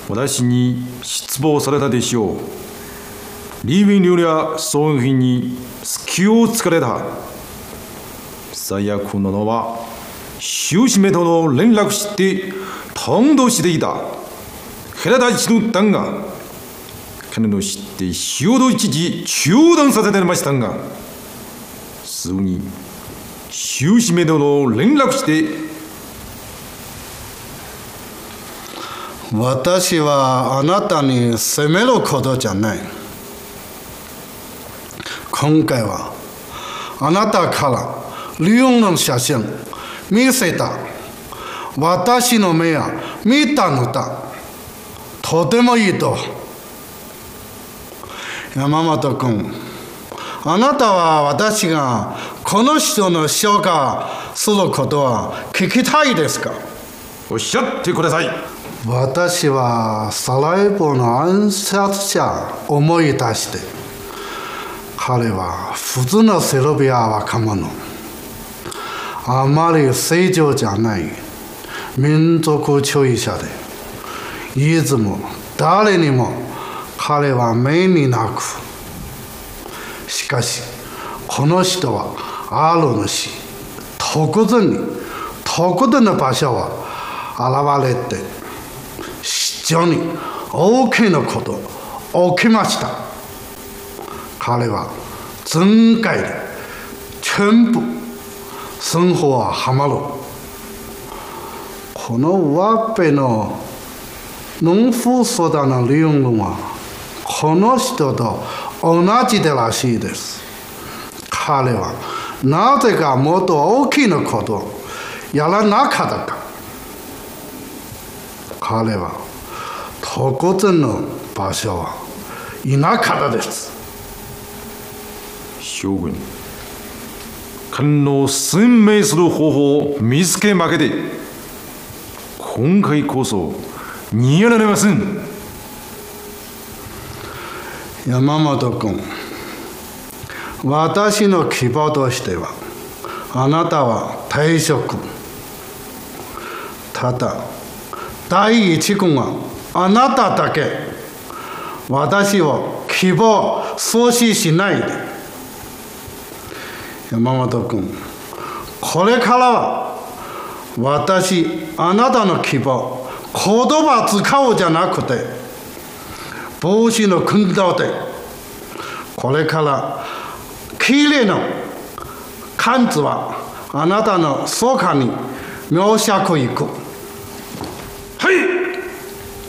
私に失望されたでしょう。リービングや装備品に隙を突かれた。最悪なのは、終始目との連絡して頓動していた。ヘラ一の弾が、彼の知って仕事一時中断させてましたが、すぐに終始目との連絡して、 私はあなたに責めることじゃない。今回はあなたからリオンの写真見せた。私の目は見たのだ。とてもいいと。山本君、あなたは私がこの人の評価することは聞きたいですか？ おっしゃってください。 私はサラエボの暗殺者を思い出して、彼は普通のセルビア若者、あまり正常じゃない民族主義者で、いつも誰にも彼は目になく、しかしこの人はある主、特定の場所は現れて、非常に大きなこと起きました。彼は全開で全部生活はハマる。この上辺の農夫育てのリオンはこの人と同じでらしいです。彼はなぜかもっと大きなことをやらなかったか。彼は特定の場所はいなかったです。 将軍、彼の鮮明する方法を見つけまけて、今回こそ逃げられません。 山本君、私の希望としては、あなたは退職。ただ、第一軍はあなただけ。私を希望阻止しないで。山本君、これからはあなたの希望、言葉使うじゃなくて、帽子の訓導で、これからきれいな漢字はあなたのそばに描写いく。